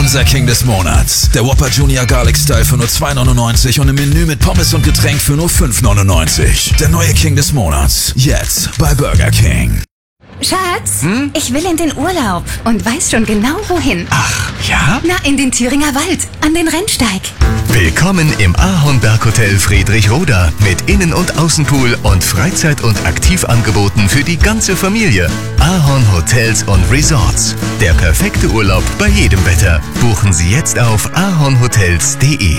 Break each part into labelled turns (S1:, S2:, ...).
S1: Unser King des Monats. Der Whopper Junior Garlic Style für nur $2,99 und im Menü mit Pommes und Getränk für nur $5,99. Der neue King des Monats. Jetzt bei Burger King.
S2: Schatz, ich will in den Urlaub und weiß schon genau wohin.
S3: Ach, ja?
S2: Na, in den Thüringer Wald, an den Rennsteig.
S3: Willkommen im Ahornberg-Hotel Friedrichroda mit Innen- und Außenpool und Freizeit- und Aktivangeboten für die ganze Familie. Ahorn Hotels und Resorts. Der perfekte Urlaub bei jedem Wetter. Buchen Sie jetzt auf ahornhotels.de.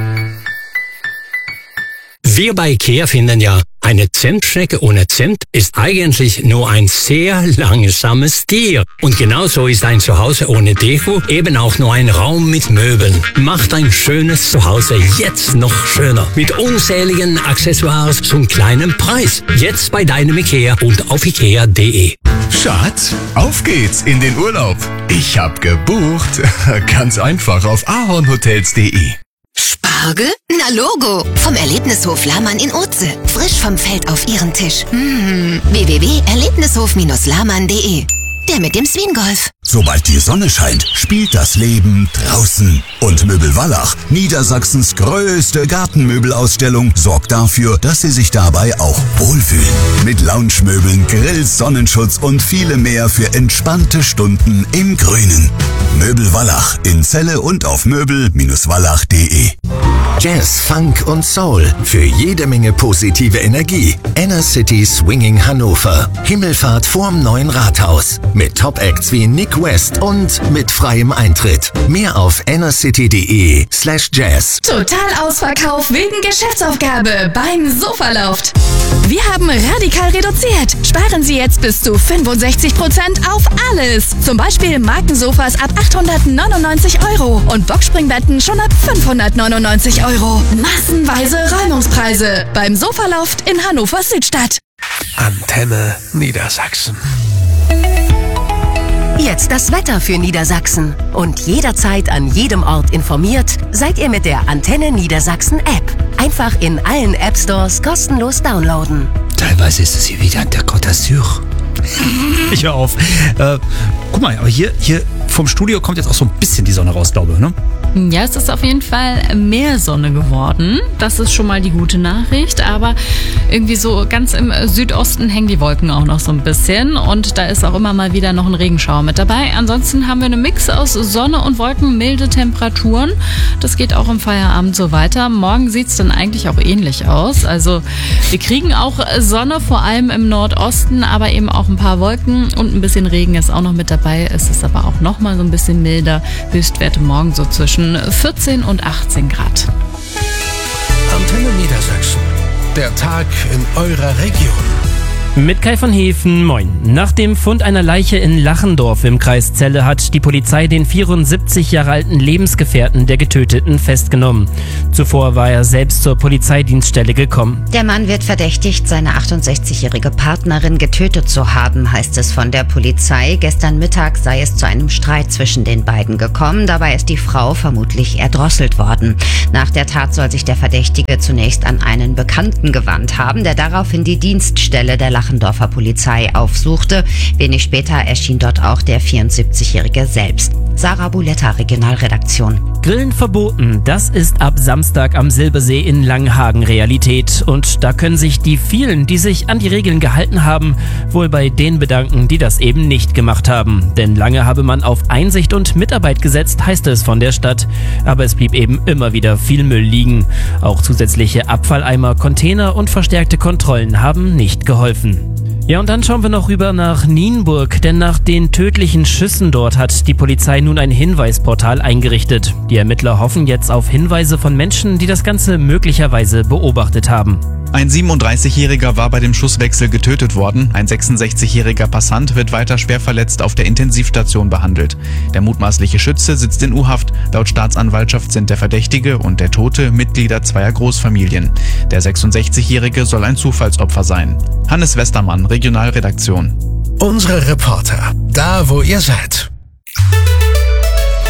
S4: Wir bei IKEA finden ja, eine Zimtschnecke ohne Zimt ist eigentlich nur ein sehr langsames Tier. Und genauso ist ein Zuhause ohne Deko eben auch nur ein Raum mit Möbeln. Macht ein schönes Zuhause jetzt noch schöner. Mit unzähligen Accessoires zum kleinen Preis. Jetzt bei deinem IKEA und auf ikea.de.
S3: Schatz, auf geht's in den Urlaub. Ich hab gebucht. Ganz einfach auf ahornhotels.de.
S5: Spargel? Na Logo! Vom Erlebnishof Lahmann in Oetze. Frisch vom Feld auf Ihren Tisch. www.erlebnishof-lahmann.de. Der mit dem Swingolf.
S6: Sobald die Sonne scheint, spielt das Leben draußen. Und Möbel Wallach, Niedersachsens größte Gartenmöbelausstellung, sorgt dafür, dass Sie sich dabei auch wohlfühlen. Mit Loungemöbeln, Grills, Sonnenschutz und viele mehr für entspannte Stunden im Grünen. Möbel Wallach in Celle und auf möbel-wallach.de.
S3: Jazz, Funk und Soul. Für jede Menge positive Energie. Inner City Swinging Hannover. Himmelfahrt vorm neuen Rathaus. Mit Top-Acts wie Nick West und mit freiem Eintritt. Mehr auf innercity.de/jazz.
S7: Total Ausverkauf wegen Geschäftsaufgabe beim Sofaloft. Wir haben radikal reduziert. Sparen Sie jetzt bis zu 65% auf alles. Zum Beispiel Markensofas ab 899 € und Boxspringbetten schon ab 599 €. Massenweise Räumungspreise beim Sofaloft in Hannover Südstadt.
S8: Antenne Niedersachsen.
S9: Jetzt das Wetter für Niedersachsen. Und jederzeit an jedem Ort informiert, seid ihr mit der Antenne Niedersachsen App. Einfach in allen App Stores kostenlos downloaden.
S8: Teilweise ist es hier wieder an der Côte d'Azur.
S10: Ich hör auf. Guck mal, aber hier vom Studio kommt jetzt auch so ein bisschen die Sonne raus, glaube ich, ne?
S11: Ja, es ist auf jeden Fall mehr Sonne geworden. Das ist schon mal die gute Nachricht. Aber irgendwie so ganz im Südosten hängen die Wolken auch noch so ein bisschen. Und da ist auch immer mal wieder noch ein Regenschauer mit dabei. Ansonsten haben wir einen Mix aus Sonne und Wolken, milde Temperaturen. Das geht auch im Feierabend so weiter. Morgen sieht es dann eigentlich auch ähnlich aus. Also wir kriegen auch Sonne, vor allem im Nordosten, aber eben auch ein paar Wolken und ein bisschen Regen ist auch noch mit dabei. Es ist aber auch noch mal so ein bisschen milder. Höchstwerte morgen so zwischen 14 und 18 Grad.
S8: Antenne Niedersachsen. Der Tag in eurer Region.
S12: Mit Kai von Hefen, moin. Nach dem Fund einer Leiche in Lachendorf im Kreis Celle hat die Polizei den 74 Jahre alten Lebensgefährten der Getöteten festgenommen. Zuvor war er selbst zur Polizeidienststelle gekommen.
S2: Der Mann wird verdächtigt, seine 68-jährige Partnerin getötet zu haben, heißt es von der Polizei. Gestern Mittag sei es zu einem Streit zwischen den beiden gekommen. Dabei ist die Frau vermutlich erdrosselt worden. Nach der Tat soll sich der Verdächtige zunächst an einen Bekannten gewandt haben, der daraufhin die Dienststelle der Lachendorfer Polizei aufsuchte. Wenig später erschien dort auch der 74-Jährige selbst. Sarah Buletta, Regionalredaktion.
S12: Grillen verboten, das ist ab Samstag am Silbersee in Langenhagen Realität. Und da können sich die vielen, die sich an die Regeln gehalten haben, wohl bei denen bedanken, die das eben nicht gemacht haben. Denn lange habe man auf Einsicht und Mitarbeit gesetzt, heißt es von der Stadt. Aber es blieb eben immer wieder viel Müll liegen. Auch zusätzliche Abfalleimer, Container und verstärkte Kontrollen haben nicht geholfen. Ja, und dann schauen wir noch rüber nach Nienburg, denn nach den tödlichen Schüssen dort hat die Polizei nun ein Hinweisportal eingerichtet. Die Ermittler hoffen jetzt auf Hinweise von Menschen, die das Ganze möglicherweise beobachtet haben.
S13: Ein 37-Jähriger war bei dem Schusswechsel getötet worden. Ein 66-jähriger Passant wird weiter schwer verletzt auf der Intensivstation behandelt. Der mutmaßliche Schütze sitzt in U-Haft. Laut Staatsanwaltschaft sind der Verdächtige und der Tote Mitglieder zweier Großfamilien. Der 66-Jährige soll ein Zufallsopfer sein. Hannes Westermann, Regionalredaktion.
S8: Unsere Reporter, da wo ihr seid.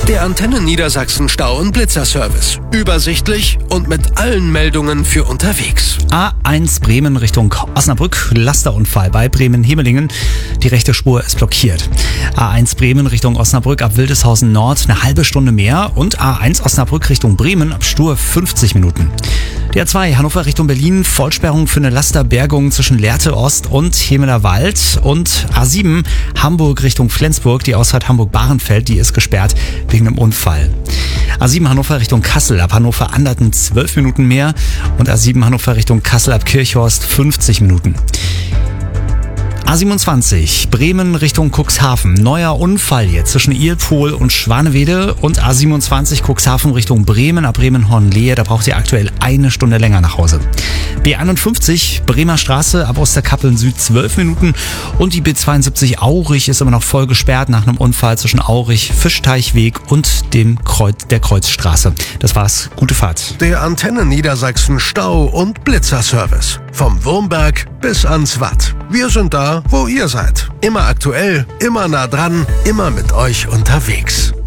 S8: Der Antenne Niedersachsen Stau- und Blitzerservice. Übersichtlich und mit allen Meldungen für unterwegs.
S10: A1 Bremen Richtung Osnabrück, Lasterunfall bei Bremen-Hemelingen. Die rechte Spur ist blockiert. A1 Bremen Richtung Osnabrück ab Wildeshausen Nord eine halbe Stunde mehr und A1 Osnabrück Richtung Bremen ab Stur 50 Minuten. Die A2 Hannover Richtung Berlin, Vollsperrung für eine Lasterbergung zwischen Lehrte Ost und Hemeler Wald. Und A7 Hamburg Richtung Flensburg, die Ausfahrt Hamburg-Bahrenfeld, die ist gesperrt wegen einem Unfall. A7 Hannover Richtung Kassel, ab Hannover Anderten 12 Minuten mehr und A7 Hannover Richtung Kassel ab Kirchhorst 50 Minuten. A27 Bremen Richtung Cuxhaven. Neuer Unfall jetzt zwischen Ilpol und Schwanewede und A27 Cuxhaven Richtung Bremen ab Bremen-Hornlehe. Da braucht ihr aktuell eine Stunde länger nach Hause. B51 Bremer Straße ab Osterkappeln Süd 12 Minuten und die B72 Aurich ist immer noch voll gesperrt nach einem Unfall zwischen Aurich, Fischteichweg und der Kreuzstraße. Das war's. Gute Fahrt.
S8: Der Antenne Niedersachsen Stau- und Blitzerservice. Vom Wurmberg bis ans Watt. Wir sind da, wo ihr seid. Immer aktuell, immer nah dran, immer mit euch unterwegs.